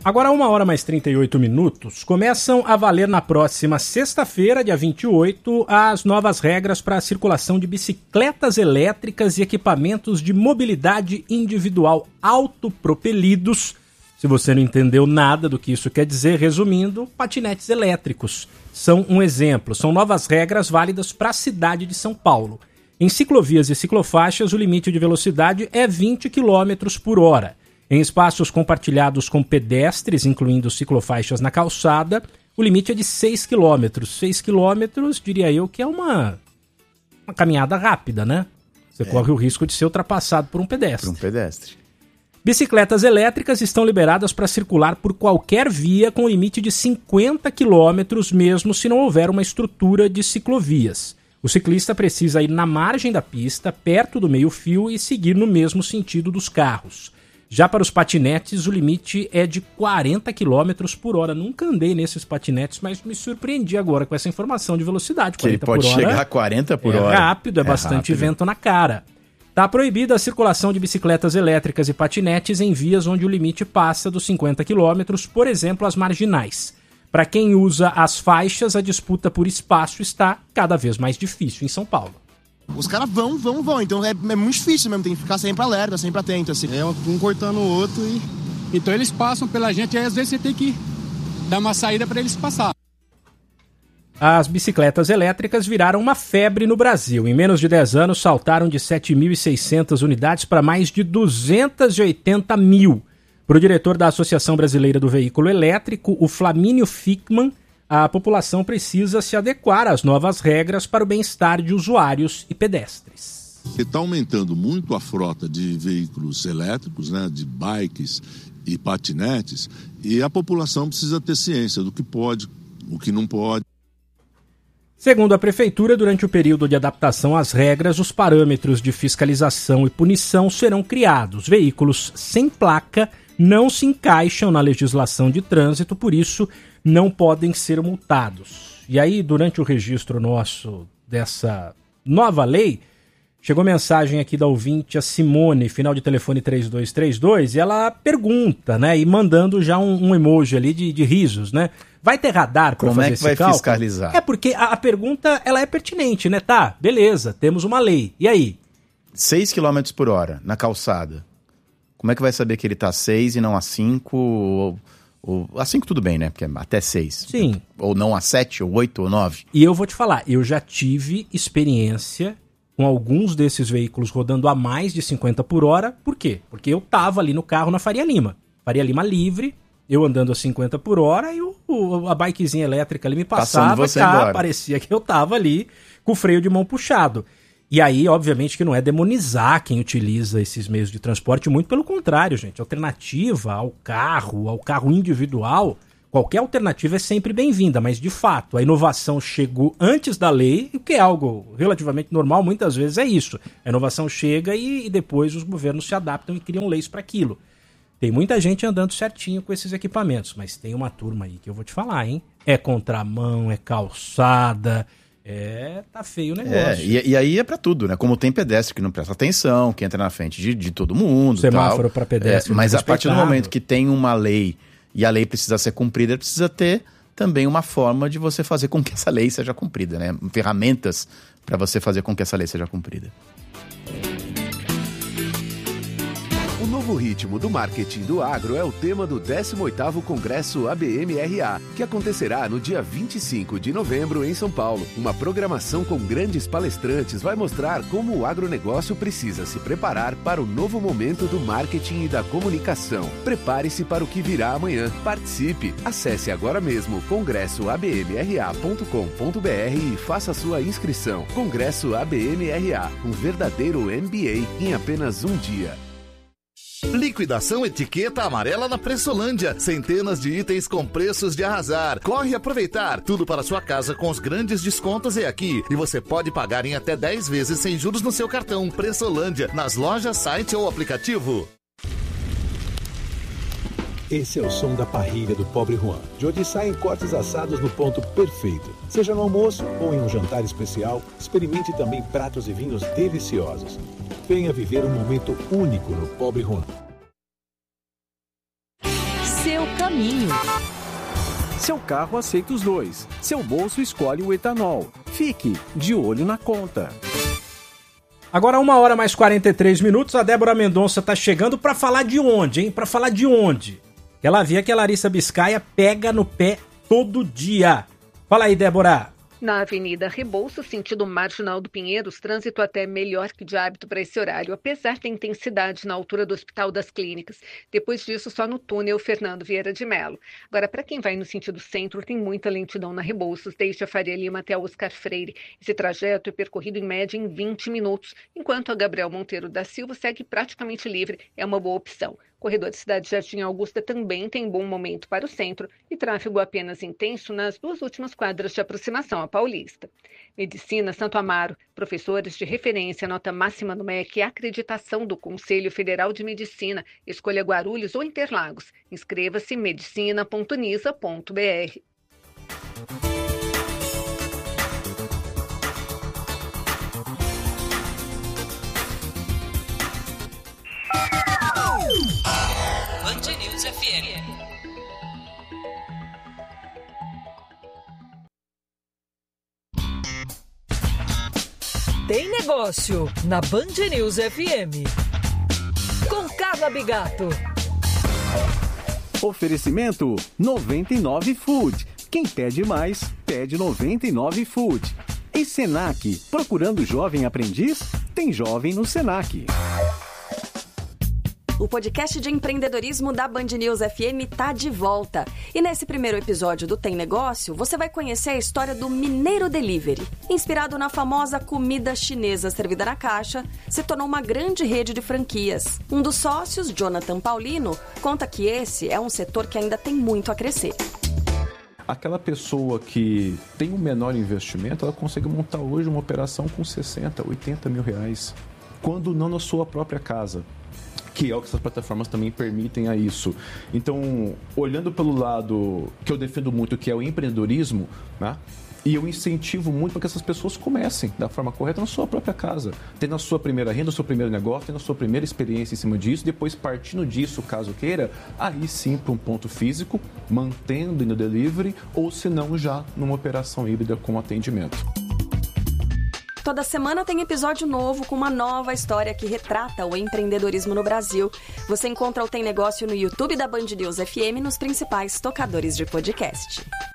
Agora, 1h mais 38, começam a valer na próxima sexta-feira, dia 28, as novas regras para a circulação de bicicletas elétricas e equipamentos de mobilidade individual autopropelidos. Se você não entendeu nada do que isso quer dizer, resumindo, patinetes elétricos são um exemplo. São novas regras válidas para a cidade de São Paulo. Em ciclovias e ciclofaixas, o limite de velocidade é 20 km por hora. Em espaços compartilhados com pedestres, incluindo ciclofaixas na calçada, o limite é de 6 km. 6 km, diria eu, que é uma caminhada rápida, né? Você corre o risco de ser ultrapassado por um pedestre. Por um pedestre. Bicicletas elétricas estão liberadas para circular por qualquer via com limite de 50 km, mesmo se não houver uma estrutura de ciclovias. O ciclista precisa ir na margem da pista, perto do meio-fio, e seguir no mesmo sentido dos carros. Já para os patinetes, o limite é de 40 km por hora. Nunca andei nesses patinetes, mas me surpreendi agora com essa informação de velocidade. 40 por hora. Pode chegar a 40 por hora. É rápido, é bastante rápido. Vento na cara. Está proibida a circulação de bicicletas elétricas e patinetes em vias onde o limite passa dos 50 km, por exemplo, as marginais. Para quem usa as faixas, a disputa por espaço está cada vez mais difícil em São Paulo. Os caras vão, então é muito difícil mesmo, tem que ficar sempre alerta, sempre atento, assim. É um cortando o outro e... Então eles passam pela gente, aí às vezes você tem que dar uma saída para eles passar. As bicicletas elétricas viraram uma febre no Brasil. Em menos de 10 anos, saltaram de 7.600 unidades para mais de 280 mil. Para o diretor da Associação Brasileira do Veículo Elétrico, o Flamínio Fickman, a população precisa se adequar às novas regras para o bem-estar de usuários e pedestres. Está aumentando muito a frota de veículos elétricos, né, de bikes e patinetes, e a população precisa ter ciência do que pode, o que não pode. Segundo a Prefeitura, durante o período de adaptação às regras, os parâmetros de fiscalização e punição serão criados. Veículos sem placa não se encaixam na legislação de trânsito, por isso não podem ser multados. E aí, durante o registro nosso dessa nova lei, chegou mensagem aqui da ouvinte, a Simone, final de telefone 3232, e ela pergunta, né, e mandando já um emoji ali de risos, né? Vai ter radar para fazer esse cálculo? Como é que vai fiscalizar? É porque a pergunta, ela é pertinente, né? Tá, beleza, temos uma lei. E aí? 6 km por hora na calçada. Como é que vai saber que ele tá a 6 e não a 5? A 5 tudo bem, né? Porque é até 6. Sim. Ou não a 7, ou 8, ou 9. E eu vou te falar, eu já tive experiência com alguns desses veículos rodando a mais de 50 por hora. Por quê? Porque eu tava ali no carro na Faria Lima. Faria Lima livre, eu andando a 50 por hora e a bikezinha elétrica ali me passava, parecia que eu tava ali com o freio de mão puxado. E aí, obviamente, que não é demonizar quem utiliza esses meios de transporte, muito pelo contrário, gente. Alternativa ao carro individual, qualquer alternativa é sempre bem-vinda, mas, de fato, a inovação chegou antes da lei, o que é algo relativamente normal, muitas vezes é isso. A inovação chega e depois os governos se adaptam e criam leis para aquilo. Tem muita gente andando certinho com esses equipamentos, mas tem uma turma aí que eu vou te falar, hein? É contramão, é calçada... tá feio o negócio. E aí é pra tudo, né? Como tem pedestre que não presta atenção, que entra na frente de todo mundo. Semáforo para pedestre. Mas a partir do momento que tem uma lei e a lei precisa ser cumprida, precisa ter também uma forma de você fazer com que essa lei seja cumprida, né? Ferramentas para você fazer com que essa lei seja cumprida. O novo ritmo do marketing do agro é o tema do 18º Congresso ABM-RA, que acontecerá no dia 25 de novembro em São Paulo. Uma programação com grandes palestrantes vai mostrar como o agronegócio precisa se preparar para o novo momento do marketing e da comunicação. Prepare-se para o que virá amanhã. Participe! Acesse agora mesmo congressoabmra.com.br e faça sua inscrição. Congresso ABM-RA, um verdadeiro MBA em apenas um dia. Liquidação etiqueta amarela na Pressolândia. Centenas de itens com preços de arrasar. Corre aproveitar. Tudo para sua casa com os grandes descontos é aqui. E você pode pagar em até 10 vezes sem juros no seu cartão. Pressolândia, nas lojas, site ou aplicativo. Esse é o som da parrilha do Pobre Juan, de onde saem cortes assados no ponto perfeito. Seja no almoço ou em um jantar especial, experimente também pratos e vinhos deliciosos. Venha viver um momento único no Pobre Juan. Seu seu caminho. Seu carro aceita os dois. Seu bolso escolhe o etanol. Fique de olho na conta. Agora 1h mais 43 minutos, a Débora Mendonça tá chegando pra falar de onde, hein? Pra falar de onde? Ela via que a Larissa Biscaia pega no pé todo dia. Fala aí, Débora. Na Avenida Rebouças, sentido Marginal do Pinheiros, trânsito até melhor que de hábito para esse horário, apesar da intensidade na altura do Hospital das Clínicas. Depois disso, só no túnel Fernando Vieira de Mello. Agora, para quem vai no sentido centro, tem muita lentidão na Rebouças, desde a Faria Lima até a Oscar Freire. Esse trajeto é percorrido em média em 20 minutos, enquanto a Gabriel Monteiro da Silva segue praticamente livre, é uma boa opção. O corredor Cidade Jardim Augusta também tem bom momento para o centro e tráfego apenas intenso nas 2 últimas quadras de aproximação à Paulista. Medicina Santo Amaro, professores de referência, nota máxima no MEC e acreditação do Conselho Federal de Medicina. Escolha Guarulhos ou Interlagos. Inscreva-se medicina.nisa.br. Band News FM. Tem negócio na Band News FM. Com Carla Bigato. Oferecimento 99 Food. Quem pede mais, pede 99 Food. E Senac, procurando jovem aprendiz? Tem jovem no Senac. O podcast de empreendedorismo da Band News FM tá de volta. E nesse primeiro episódio do Tem Negócio, você vai conhecer a história do Mineiro Delivery. Inspirado na famosa comida chinesa servida na caixa, se tornou uma grande rede de franquias. Um dos sócios, Jonathan Paulino, conta que esse é um setor que ainda tem muito a crescer. Aquela pessoa que tem um menor investimento, ela consegue montar hoje uma operação com 60, 80 mil reais, quando não na sua própria casa, que é o que essas plataformas também permitem a isso. Então, olhando pelo lado que eu defendo muito, que é o empreendedorismo, né? E eu incentivo muito para que essas pessoas comecem da forma correta na sua própria casa, tendo a sua primeira renda, o seu primeiro negócio, tendo a sua primeira experiência em cima disso, depois partindo disso, caso queira, aí sim para um ponto físico, mantendo no delivery, ou se não já numa operação híbrida com atendimento. Toda semana tem episódio novo com uma nova história que retrata o empreendedorismo no Brasil. Você encontra o Tem Negócio no YouTube da Band News FM nos principais tocadores de podcast.